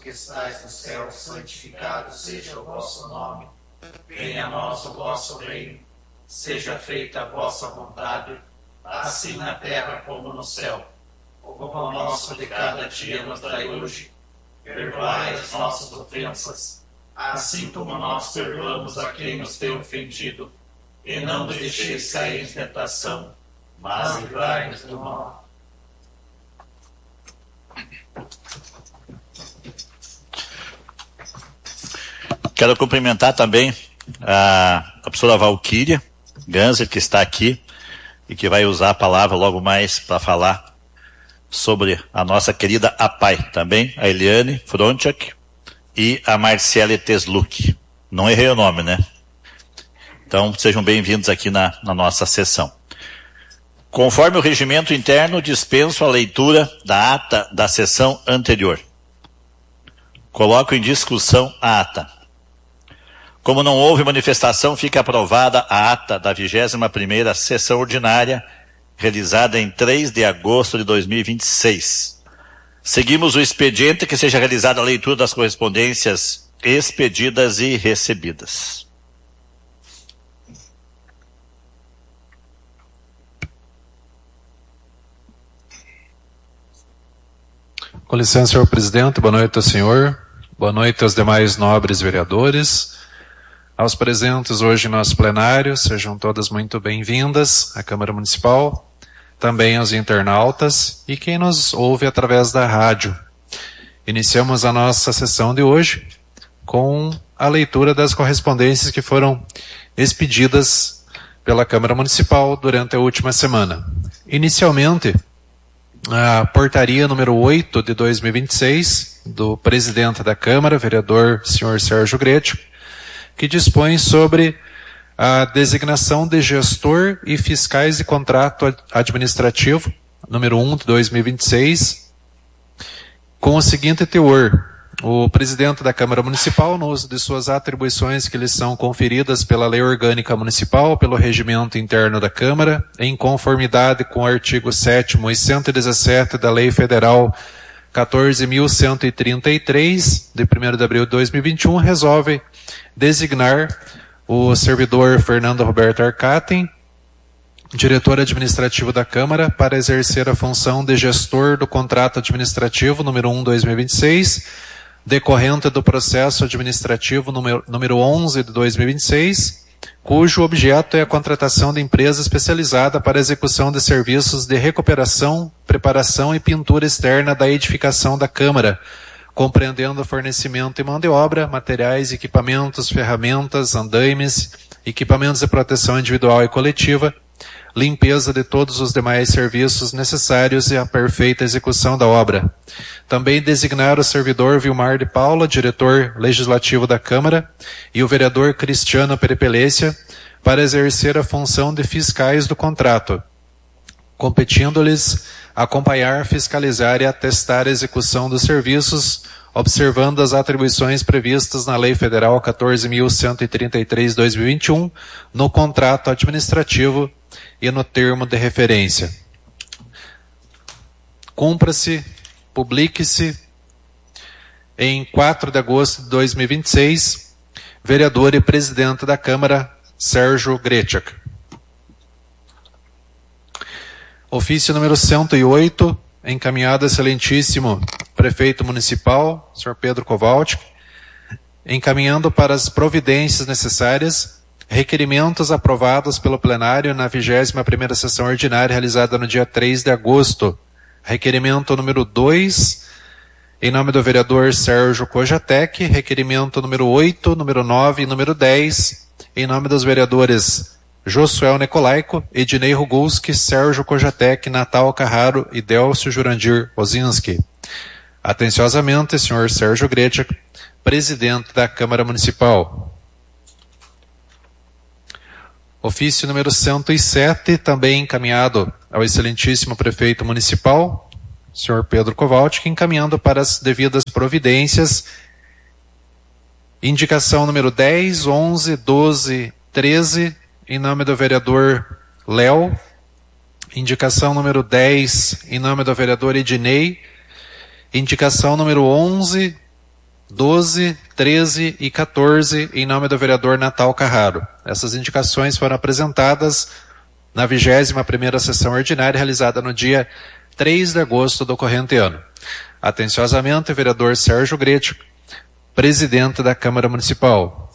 que estais no céu, santificado seja o vosso nome. Venha a nós o vosso reino. Seja feita a vossa vontade, assim na terra como no céu. O pão nosso de cada dia nos dai hoje. Perdoai as nossas ofensas, assim como nós perdoamos a quem nos tem ofendido. E não nos deixeis cair em tentação, mas livrai-nos do mal. Quero cumprimentar também a professora Valquíria Ganser, que está aqui e que vai usar a palavra logo mais para falar sobre a nossa querida APAI. Também a Eliane Frontiak e a Marciele Tesluk. Não errei o nome, né? Então, sejam bem-vindos aqui na nossa sessão. Conforme o regimento interno, dispenso a leitura da ata da sessão anterior. Coloco em discussão a ata. Como não houve manifestação, fica aprovada a ata da 21ª sessão ordinária, realizada em 3 de agosto de 2026. Seguimos o expediente, que seja realizada a leitura das correspondências expedidas e recebidas. Com licença, senhor presidente, boa noite ao senhor, boa noite aos demais nobres vereadores, aos presentes hoje em nosso plenário, sejam todas muito bem-vindas à Câmara Municipal, também aos internautas e quem nos ouve através da rádio. Iniciamos a nossa sessão de hoje com a leitura das correspondências que foram expedidas pela Câmara Municipal durante a última semana. Inicialmente, a portaria número 8 de 2026, do presidente da Câmara, vereador senhor Sérgio Gretti, que dispõe sobre a designação de gestor e fiscais de contrato administrativo, número 1 de 2026, com o seguinte teor: o presidente da Câmara Municipal, no uso de suas atribuições que lhe são conferidas pela Lei Orgânica Municipal, pelo regimento interno da Câmara, em conformidade com o artigo 7º e 117 da Lei Federal 14.133, de 1º de abril de 2021, resolve designar o servidor Fernando Roberto Arcatem, diretor administrativo da Câmara, para exercer a função de gestor do contrato administrativo número 1/2026, decorrente do processo administrativo número 11 de 2026, cujo objeto é a contratação de empresa especializada para a execução de serviços de recuperação, preparação e pintura externa da edificação da Câmara, compreendendo fornecimento e mão de obra, materiais, equipamentos, ferramentas, andaimes, equipamentos de proteção individual e coletiva, limpeza de todos os demais serviços necessários e a perfeita execução da obra. Também designar o servidor Vilmar de Paula, diretor legislativo da Câmara, e o vereador Cristiano Perepelência, para exercer a função de fiscais do contrato, competindo-lhes acompanhar, fiscalizar e atestar a execução dos serviços, observando as atribuições previstas na Lei Federal 14.133/2021, no contrato administrativo e no termo de referência. Cumpra-se, publique-se, em 4 de agosto de 2026, vereador e presidente da Câmara, Sérgio Gretiak. Ofício número 108, encaminhado ao excelentíssimo prefeito municipal, senhor Pedro Kowalczyk, encaminhando para as providências necessárias requerimentos aprovados pelo plenário na 21ª sessão ordinária realizada no dia 3 de agosto. Requerimento número 2, em nome do vereador Sérgio Kojatec. Requerimento número 8, número 9 e número 10, em nome dos vereadores Josuel Necolaico, Ednei Rugulski, Sérgio Kojatec, Natal Carraro e Delcio Jurandir Ozinski. Atenciosamente, senhor Sérgio Gretiak, presidente da Câmara Municipal. Ofício número 107, também encaminhado ao excelentíssimo prefeito municipal, senhor Pedro Kowalczyk, encaminhando para as devidas providências. Indicação número 10, 11, 12, 13, em nome do vereador Léo. Indicação número 10, em nome do vereador Ednei. Indicação número 11, 12, 13 e 14, em nome do vereador Natal Carraro. Essas indicações foram apresentadas na 21ª sessão ordinária, realizada no dia 3 de agosto do corrente ano. Atenciosamente, o vereador Sérgio Grecho, presidente da Câmara Municipal.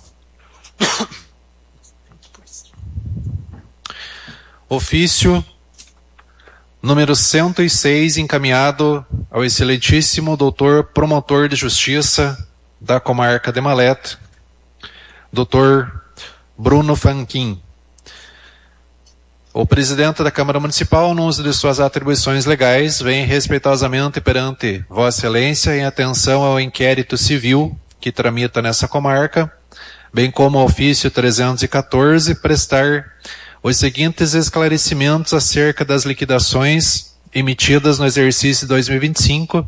Ofício número 106, encaminhado ao excelentíssimo doutor promotor de justiça da comarca de Malete, doutor Bruno Fanquin. O presidente da Câmara Municipal, no uso de suas atribuições legais, vem respeitosamente perante Vossa Excelência em atenção ao inquérito civil que tramita nessa comarca, bem como ao ofício 314, prestar os seguintes esclarecimentos acerca das liquidações emitidas no exercício 2025,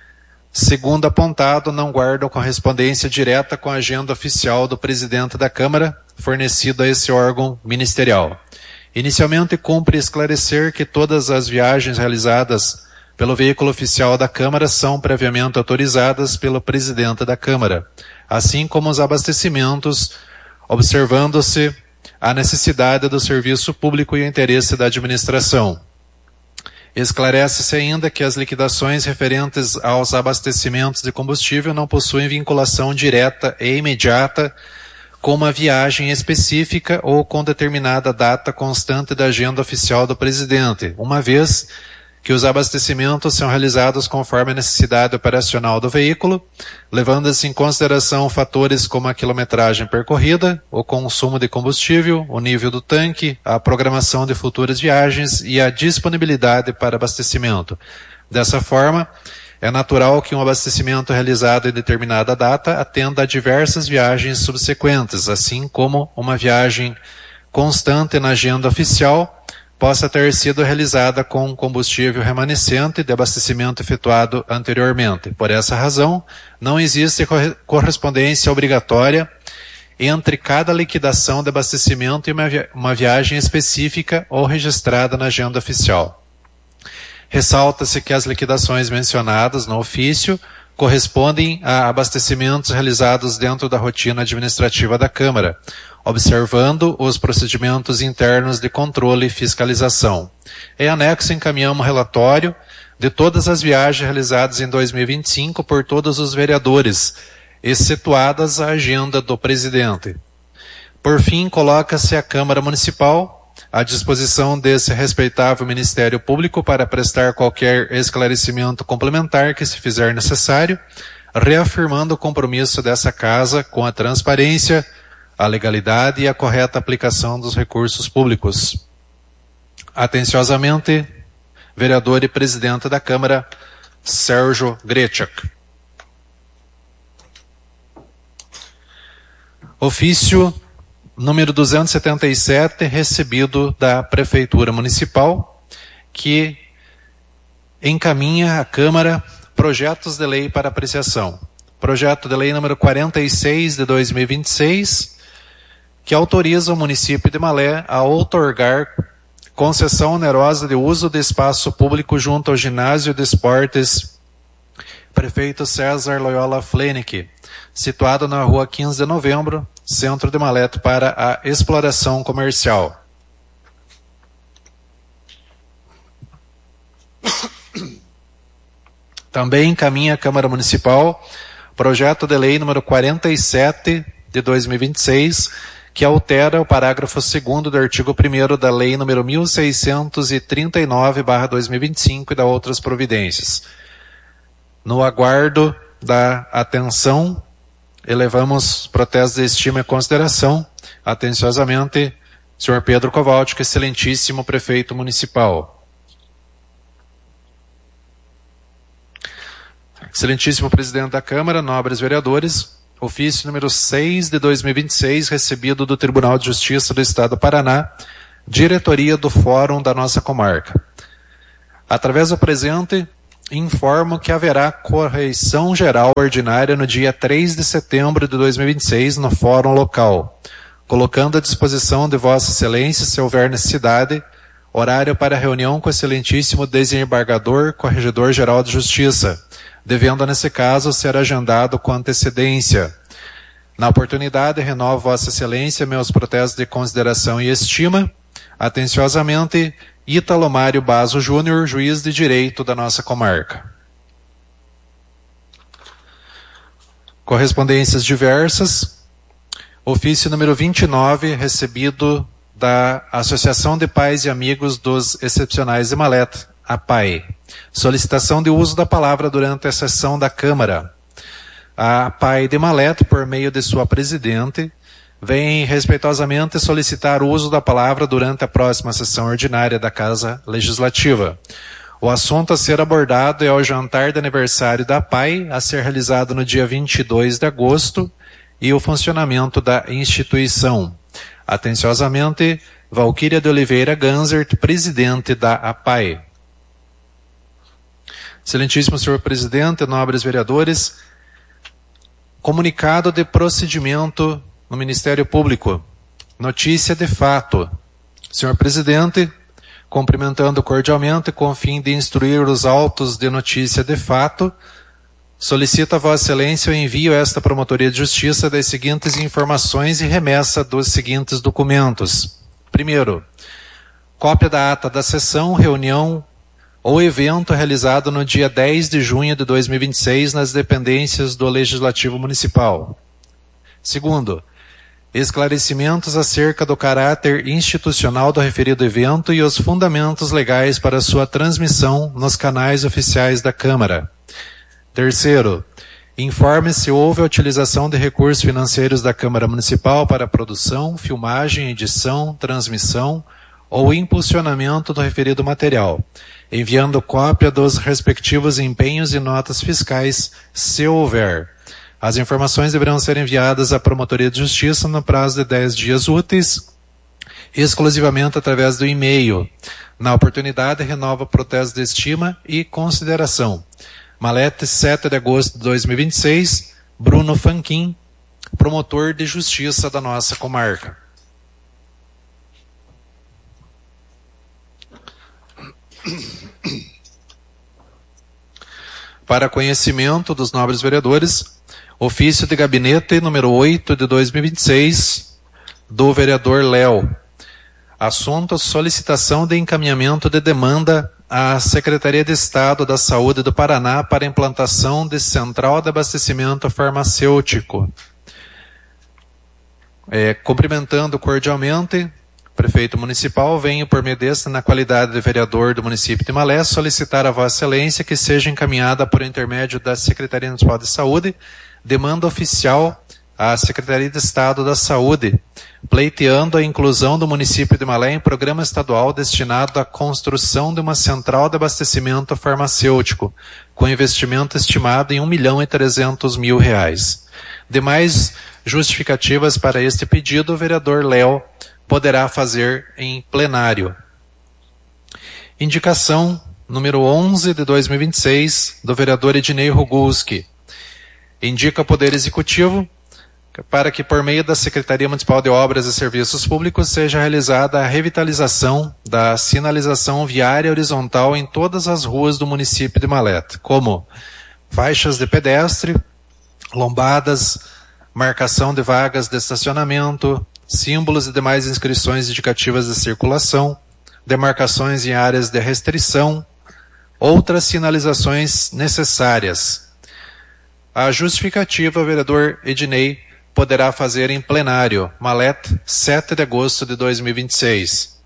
segundo apontado, não guardam correspondência direta com a agenda oficial do presidente da Câmara, fornecida a esse órgão ministerial. Inicialmente, cumpre esclarecer que todas as viagens realizadas pelo veículo oficial da Câmara são previamente autorizadas pelo presidente da Câmara, assim como os abastecimentos, observando-se a necessidade do serviço público e o interesse da administração. Esclarece-se ainda que as liquidações referentes aos abastecimentos de combustível não possuem vinculação direta e imediata com uma viagem específica ou com determinada data constante da agenda oficial do presidente, uma vez que os abastecimentos são realizados conforme a necessidade operacional do veículo, levando-se em consideração fatores como a quilometragem percorrida, o consumo de combustível, o nível do tanque, a programação de futuras viagens e a disponibilidade para abastecimento. Dessa forma, é natural que um abastecimento realizado em determinada data atenda a diversas viagens subsequentes, assim como uma viagem constante na agenda oficial possa ter sido realizada com combustível remanescente de abastecimento efetuado anteriormente. Por essa razão, não existe correspondência obrigatória entre cada liquidação de abastecimento e uma viagem específica ou registrada na agenda oficial. Ressalta-se que as liquidações mencionadas no ofício correspondem a abastecimentos realizados dentro da rotina administrativa da Câmara, observando os procedimentos internos de controle e fiscalização. Em anexo, encaminhamos relatório de todas as viagens realizadas em 2025 por todos os vereadores, excetuadas a agenda do presidente. Por fim, coloca-se a Câmara Municipal à disposição desse respeitável Ministério Público para prestar qualquer esclarecimento complementar que se fizer necessário, reafirmando o compromisso dessa Casa com a transparência, a legalidade e a correta aplicação dos recursos públicos. Atenciosamente, vereador e presidente da Câmara, Sérgio Grecho. Ofício número 277, recebido da Prefeitura Municipal, que encaminha à Câmara projetos de lei para apreciação. Projeto de lei número 46 de 2026, que autoriza o município de Malé a outorgar concessão onerosa de uso de espaço público junto ao ginásio de esportes Prefeito César Loyola Flenick, situado na rua 15 de novembro, centro de Malete, para a exploração comercial. Também encaminha a Câmara Municipal projeto de lei número 47 de 2026, que altera o parágrafo 2º do artigo 1º da lei número 1639/2025 e da outras providências. No aguardo da atenção, elevamos protestos de estima e consideração, atenciosamente, senhor Pedro Kowalczyk, excelentíssimo prefeito municipal. Excelentíssimo presidente da Câmara, nobres vereadores, ofício número 6 de 2026, recebido do Tribunal de Justiça do Estado do Paraná, diretoria do Fórum da nossa comarca. Através do presente, informo que haverá correição geral ordinária no dia 3 de setembro de 2026 no Fórum local, colocando à disposição de Vossa Excelência, se houver necessidade, horário para reunião com o excelentíssimo desembargador, Corregedor-Geral de Justiça, devendo, nesse caso, ser agendado com antecedência. Na oportunidade, renovo Vossa Excelência meus protestos de consideração e estima. Atenciosamente, Ítalo Mário Basso Júnior, juiz de direito da nossa comarca. Correspondências diversas. Ofício número 29, recebido da Associação de Pais e Amigos dos Excepcionais de Malete, APAE. Solicitação de uso da palavra durante a sessão da Câmara. A APAE de Malete, por meio de sua presidente, vem respeitosamente solicitar o uso da palavra durante a próxima sessão ordinária da Casa Legislativa. O assunto a ser abordado é o jantar de aniversário da APAE, a ser realizado no dia 22 de agosto, e o funcionamento da instituição. Atenciosamente, Valquíria de Oliveira Ganzert, presidente da APAE. Excelentíssimo senhor presidente, nobres vereadores, comunicado de procedimento no Ministério Público. Notícia de fato. Senhor presidente, cumprimentando cordialmente com o fim de instruir os autos de notícia de fato, solicito a Vossa Excelência o envio a esta Promotoria de Justiça das seguintes informações e remessa dos seguintes documentos. Primeiro, cópia da ata da sessão, reunião ou evento realizado no dia 10 de junho de 2026 nas dependências do Legislativo Municipal. Segundo, esclarecimentos acerca do caráter institucional do referido evento e os fundamentos legais para sua transmissão nos canais oficiais da Câmara. Terceiro, informe se houve a utilização de recursos financeiros da Câmara Municipal para produção, filmagem, edição, transmissão ou impulsionamento do referido material, enviando cópia dos respectivos empenhos e notas fiscais, se houver. As informações deverão ser enviadas à Promotoria de Justiça no prazo de 10 dias úteis, exclusivamente através do e-mail. Na oportunidade, renova protesto de estima e consideração. Malete, 7 de agosto de 2026, Bruno Fanquin, promotor de justiça da nossa comarca. Para conhecimento dos nobres vereadores, ofício de gabinete número 8 de 2026, do vereador Léo. Assunto: solicitação de encaminhamento de demanda à Secretaria de Estado da Saúde do Paraná para implantação de central de abastecimento farmacêutico. Cumprimentando cordialmente, prefeito municipal, venho por meio desta, na qualidade de vereador do município de Malé, solicitar a Vossa Excelência que seja encaminhada por intermédio da Secretaria Municipal de Saúde demanda oficial à Secretaria de Estado da Saúde, pleiteando a inclusão do município de Malé em programa estadual destinado à construção de uma central de abastecimento farmacêutico, com investimento estimado em R$1.300.000. Demais justificativas para este pedido, o vereador Léo poderá fazer em plenário. Indicação número 11 de 2026, do vereador Ednei Roguski. Indica ao Poder Executivo para que, por meio da Secretaria Municipal de Obras e Serviços Públicos, seja realizada a revitalização da sinalização viária horizontal em todas as ruas do município de Malete, como faixas de pedestre, lombadas, marcação de vagas de estacionamento, símbolos e demais inscrições indicativas de circulação, demarcações em áreas de restrição, outras sinalizações necessárias. A justificativa, o vereador Ednei poderá fazer em plenário. Malete, 7 de agosto de 2026.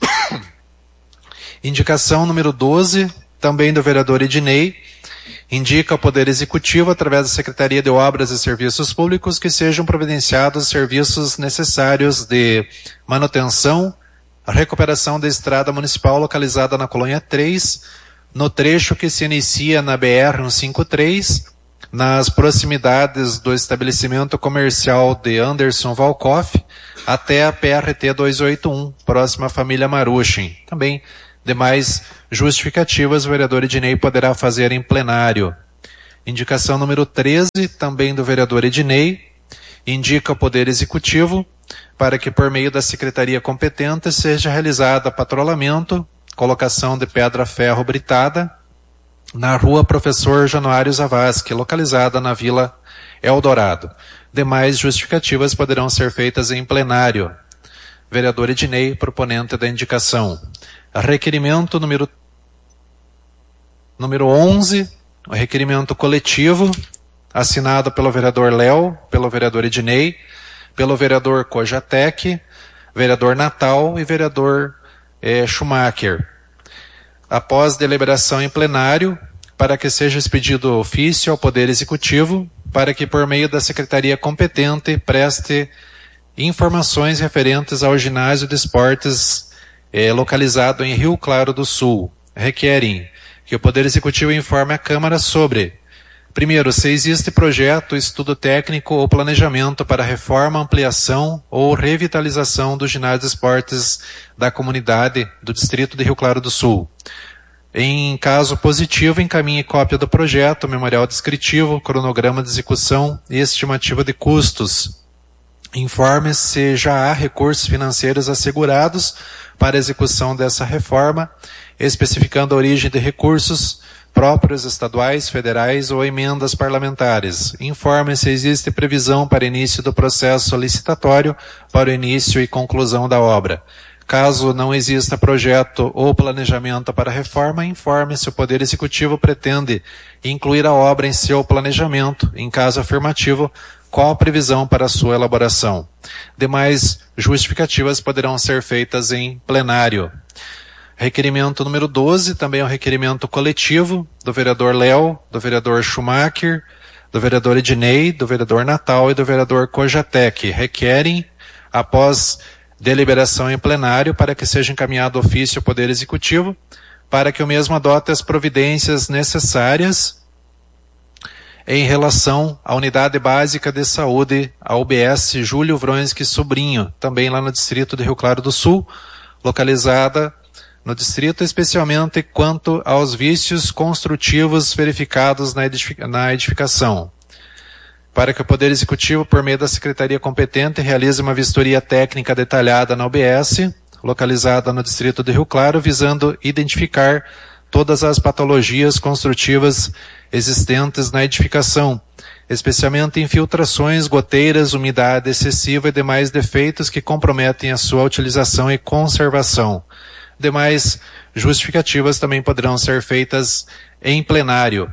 Indicação número 12, também do vereador Ednei, indica ao Poder Executivo, através da Secretaria de Obras e Serviços Públicos, que sejam providenciados serviços necessários de manutenção, recuperação da estrada municipal localizada na Colônia 3, no trecho que se inicia na BR-153, nas proximidades do estabelecimento comercial de Anderson Valcoff, até a PRT 281, próxima à família Maruchin. Também demais justificativas o vereador Ednei poderá fazer em plenário. Indicação número 13, também do vereador Ednei, indica ao Poder Executivo para que, por meio da Secretaria competente, seja realizado patrulhamento, colocação de pedra-ferro britada, na rua Professor Januário Zavascki, localizada na Vila Eldorado. Demais justificativas poderão ser feitas em plenário. Vereador Ednei, proponente da indicação. Requerimento número 11, o requerimento coletivo, assinado pelo vereador Léo, pelo vereador Ednei, pelo vereador Kojatec, vereador Natal e vereador Schumacher. Após deliberação em plenário, para que seja expedido ofício ao Poder Executivo, para que por meio da Secretaria competente preste informações referentes ao ginásio de esportes localizado em Rio Claro do Sul. Requerem que o Poder Executivo informe a Câmara sobre: primeiro, se existe projeto, estudo técnico ou planejamento para reforma, ampliação ou revitalização do ginásio de esportes da comunidade do Distrito de Rio Claro do Sul. Em caso positivo, encaminhe cópia do projeto, memorial descritivo, cronograma de execução e estimativa de custos. Informe se já há recursos financeiros assegurados para a execução dessa reforma, especificando a origem de recursos próprios estaduais, federais ou emendas parlamentares. Informe se existe previsão para início do processo licitatório para o início e conclusão da obra. Caso não exista projeto ou planejamento para a reforma, informe se o Poder Executivo pretende incluir a obra em seu planejamento. Em caso afirmativo, qual a previsão para a sua elaboração. Demais justificativas poderão ser feitas em plenário. Requerimento número 12, também é um requerimento coletivo do vereador Léo, do vereador Schumacher, do vereador Ednei, do vereador Natal e do vereador Kojatec. Requerem, após deliberação em plenário, para que seja encaminhado ofício ao Poder Executivo, para que o mesmo adote as providências necessárias em relação à Unidade Básica de Saúde, a UBS Júlio Vronski Sobrinho, também lá no Distrito de Rio Claro do Sul, localizada no distrito, especialmente quanto aos vícios construtivos verificados na edificação. Para que o Poder Executivo, por meio da Secretaria competente, realize uma vistoria técnica detalhada na UBS, localizada no Distrito de Rio Claro, visando identificar todas as patologias construtivas existentes na edificação, especialmente infiltrações, goteiras, umidade excessiva e demais defeitos que comprometem a sua utilização e conservação. Demais justificativas também poderão ser feitas em plenário.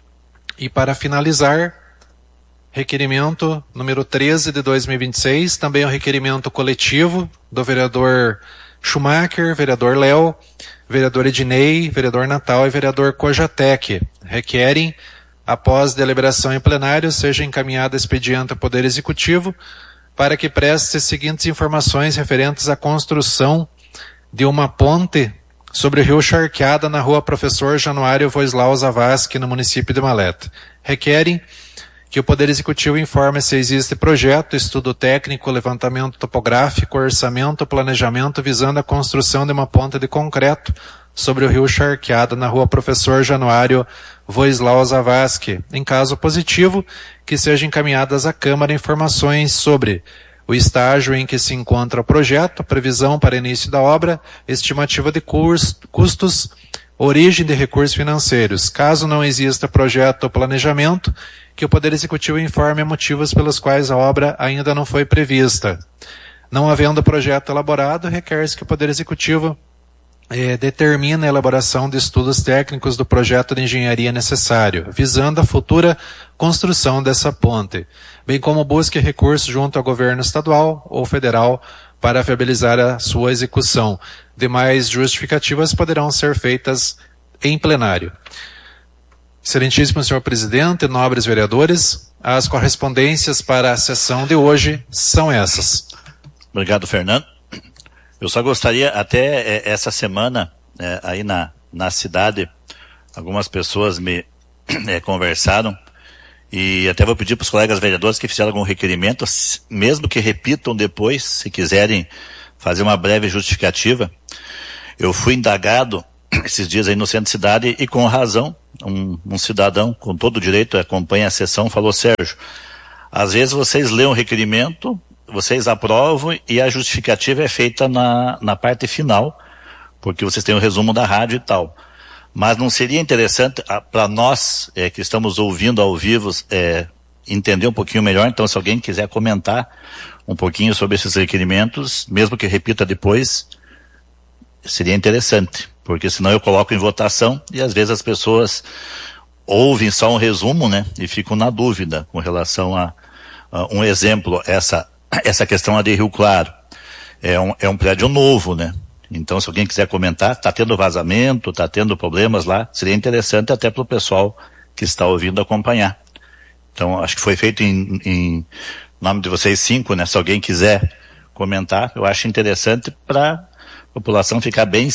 E para finalizar, requerimento número 13 de 2026, também é um requerimento coletivo do vereador Schumacher, vereador Léo, vereador Ednei, vereador Natal e vereador Kojatec. Requerem, após deliberação em plenário, seja encaminhado expediente ao Poder Executivo para que preste as seguintes informações referentes à construção de uma ponte sobre o rio Charqueada na rua Professor Januário Voislau Zavascki, no município de Maleta. Requerem que o Poder Executivo informe se existe projeto, estudo técnico, levantamento topográfico, orçamento, planejamento visando a construção de uma ponte de concreto sobre o rio Charqueada na rua Professor Januário Voislau Zavascki. Em caso positivo, que sejam encaminhadas à Câmara informações sobre o estágio em que se encontra o projeto, previsão para início da obra, estimativa de custos, origem de recursos financeiros. Caso não exista projeto ou planejamento, que o Poder Executivo informe motivos pelos quais a obra ainda não foi prevista. Não havendo projeto elaborado, requer-se que o Poder Executivo determine a elaboração de estudos técnicos do projeto de engenharia necessário, visando a futura construção dessa ponte, bem como busque recursos junto ao governo estadual ou federal para viabilizar a sua execução. Demais justificativas poderão ser feitas em plenário. Excelentíssimo senhor presidente, nobres vereadores, as correspondências para a sessão de hoje são essas. Obrigado, Fernando. Eu só gostaria, até essa semana, aí na cidade, algumas pessoas me conversaram, e até vou pedir para os colegas vereadores que fizeram algum requerimento, mesmo que repitam depois, se quiserem fazer uma breve justificativa. Eu fui indagado esses dias aí no centro de cidade, e com razão, um cidadão com todo o direito, acompanha a sessão, falou: Sérgio, às vezes vocês lêem o requerimento, vocês aprovam e a justificativa é feita na parte final, porque vocês têm o resumo da rádio e tal. Mas não seria interessante para nós que estamos ouvindo ao vivo entender um pouquinho melhor? Então, se alguém quiser comentar um pouquinho sobre esses requerimentos, mesmo que repita depois, seria interessante, porque senão eu coloco em votação e às vezes as pessoas ouvem só um resumo, né, e ficam na dúvida com relação a um exemplo, essa questão de Rio Claro. É um prédio novo, né? Então, se alguém quiser comentar, está tendo vazamento, está tendo problemas lá, seria interessante até para o pessoal que está ouvindo acompanhar. Então, acho que foi feito em nome de vocês 5, né? Se alguém quiser comentar, eu acho interessante para a população ficar bem